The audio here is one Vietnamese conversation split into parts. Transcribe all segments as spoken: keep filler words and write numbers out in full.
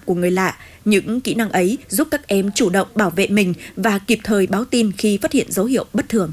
của người lạ. Những kỹ năng ấy giúp các em chủ động bảo vệ mình và kịp thời báo tin khi phát hiện dấu hiệu bất thường.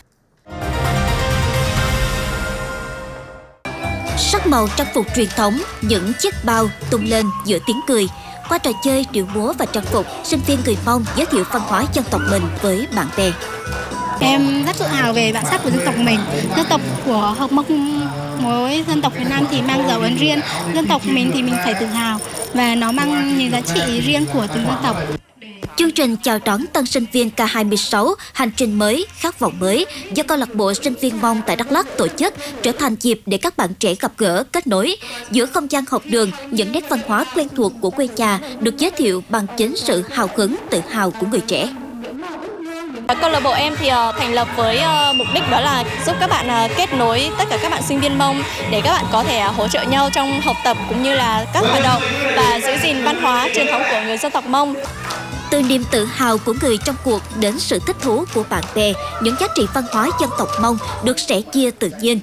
Sắc màu trang phục truyền thống, những chiếc bao tung lên giữa tiếng cười. Qua trò chơi, điệu múa và trang phục, sinh viên người Mông giới thiệu văn hóa dân tộc mình với bạn bè. Em rất tự hào về bản sắc của dân tộc mình. Dân tộc của học Mông, mỗi dân tộc Việt Nam thì mang dấu ấn riêng. Dân tộc mình thì mình phải tự hào và nó mang những giá trị riêng của từng dân tộc. Chương trình chào đón tân sinh viên K hai mươi sáu Hành trình mới, khát vọng mới do câu lạc bộ sinh viên Mông tại Đắk Lắk tổ chức trở thành dịp để các bạn trẻ gặp gỡ, kết nối. Giữa không gian học đường, những nét văn hóa quen thuộc của quê nhà được giới thiệu bằng chính sự hào hứng, tự hào của người trẻ. Câu lạc bộ em thì thành lập với mục đích đó là giúp các bạn kết nối tất cả các bạn sinh viên Mông để các bạn có thể hỗ trợ nhau trong học tập cũng như là các hoạt động và giữ gìn văn hóa truyền thống của người dân tộc Mông. Từ niềm tự hào của người trong cuộc đến sự thích thú của bạn bè, những giá trị văn hóa dân tộc Mông được sẻ chia tự nhiên.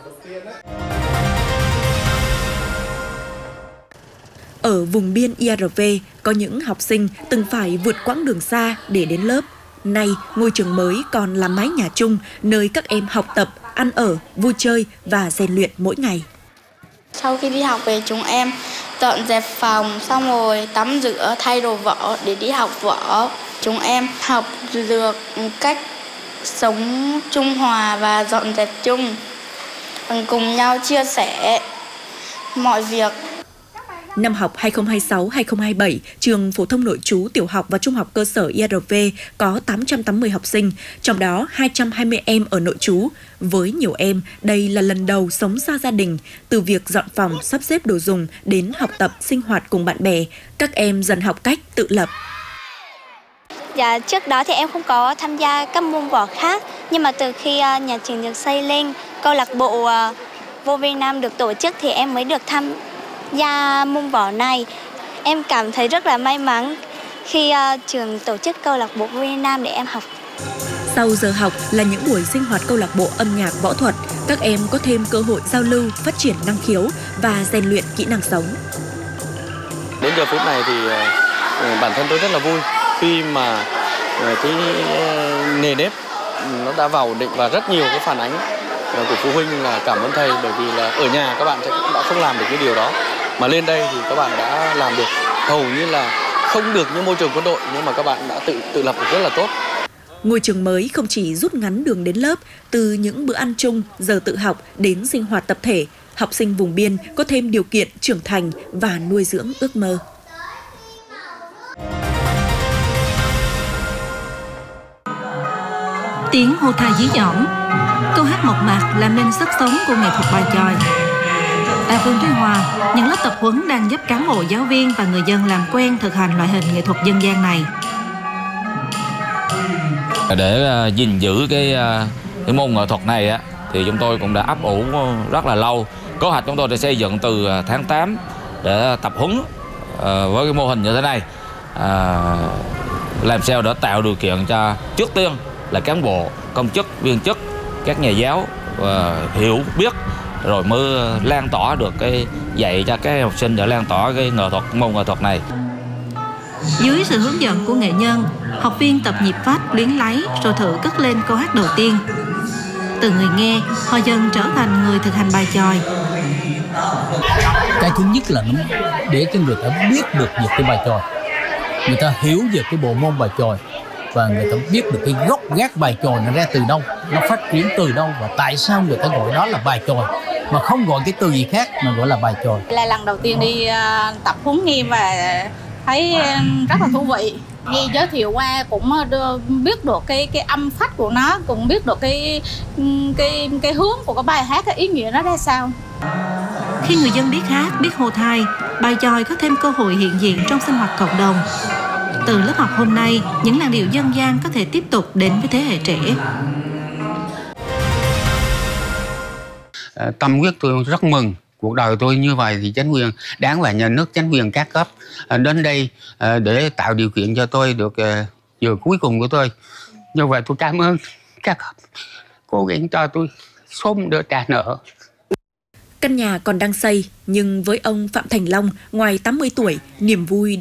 Ở vùng biên i a rờ vê, có những học sinh từng phải vượt quãng đường xa để đến lớp. Nay, ngôi trường mới còn là mái nhà chung, nơi các em học tập, ăn ở, vui chơi và rèn luyện mỗi ngày. Sau khi đi học về, chúng em dọn dẹp phòng, xong rồi tắm rửa, thay đồ võ để đi học võ. Chúng em học được cách sống trung hòa và dọn dẹp chung, cùng nhau chia sẻ mọi việc. Năm học hai không hai sáu hai không hai bảy, trường phổ thông nội trú tiểu học và trung học cơ sở i a rờ vê có tám trăm tám mươi học sinh, trong đó hai trăm hai mươi em ở nội trú. Với nhiều em, đây là lần đầu sống xa gia đình, từ việc dọn phòng, sắp xếp đồ dùng đến học tập, sinh hoạt cùng bạn bè, các em dần học cách tự lập. Dạ, trước đó thì em không có tham gia các môn võ khác, nhưng mà từ khi nhà trường được xây lên, câu lạc bộ vô Việt Nam được tổ chức thì em mới được tham gia môn võ này. Em cảm thấy rất là may mắn khi uh, trường tổ chức câu lạc bộ Việt Nam để em học. Sau giờ học là những buổi sinh hoạt câu lạc bộ âm nhạc võ thuật, các em có thêm cơ hội giao lưu, phát triển năng khiếu và rèn luyện kỹ năng sống. Đến giờ phút này thì uh, bản thân tôi rất là vui khi mà uh, cái uh, nề nếp nó đã vào định và rất nhiều cái phản ánh của phụ huynh là cảm ơn thầy, bởi vì là ở nhà các bạn sẽ đã không làm được cái điều đó, mà lên đây thì các bạn đã làm được, hầu như là không được như môi trường quân đội nhưng mà các bạn đã tự tự lập được rất là tốt. Ngôi trường mới không chỉ rút ngắn đường đến lớp, từ những bữa ăn chung, giờ tự học đến sinh hoạt tập thể, học sinh vùng biên có thêm điều kiện trưởng thành và nuôi dưỡng ước mơ. Tiếng hô tha dí dỏm, câu hát mộc mạc làm nên sức sống của nghệ thuật bài chòi. Tại phường Tuy Hòa, những lớp tập huấn đang giúp cán bộ, giáo viên và người dân làm quen thực hành loại hình nghệ thuật dân gian này. Để uh, gìn giữ cái, uh, cái môn nghệ thuật này á, thì chúng tôi cũng đã ấp ủ rất là lâu. Kế hoạch chúng tôi đã xây dựng từ tháng tám để tập huấn uh, với cái mô hình như thế này. Uh, làm sao để tạo điều kiện cho trước tiên là cán bộ, công chức, viên chức, các nhà giáo uh, hiểu biết, rồi mới lan tỏa được cái dạy cho các học sinh để lan tỏa cái nghệ thuật, môn nghệ thuật này. Dưới sự hướng dẫn của nghệ nhân, học viên tập nhịp phách, luyến láy rồi thử cất lên câu hát đầu tiên. Từ người nghe, họ dần trở thành người thực hành bài chòi. Cái thứ nhất là để cho người ta biết được về cái bài chòi, người ta hiểu về cái bộ môn bài chòi, và người ta biết được cái gốc gác bài chòi nó ra từ đâu, nó phát triển từ đâu, và tại sao người ta gọi đó là bài chòi mà không gọi cái từ gì khác mà gọi là bài chòi. Là lần đầu tiên đi uh, tập huấn nghe và thấy rất là thú vị. Nghe giới thiệu qua cũng đưa, biết được cái cái âm phách của nó, cũng biết được cái cái cái hướng của cái bài hát, cái ý nghĩa nó ra sao. Khi người dân biết hát, biết hô thai, bài chòi có thêm cơ hội hiện diện trong sinh hoạt cộng đồng. Từ lớp học hôm nay, những làn điệu dân gian có thể tiếp tục đến với thế hệ trẻ. Tâm huyết tôi rất mừng. Cuộc đời tôi như vậy thì chính quyền, Đảng và Nhà nước, chính quyền các cấp đến đây để tạo điều kiện cho tôi được giờ cuối cùng của tôi. Như vậy tôi cảm ơn các cấp cố gắng cho tôi sớm đỡ trả nợ. Căn nhà còn đang xây, nhưng với ông Phạm Thành Long, ngoài tám mươi tuổi, niềm vui đã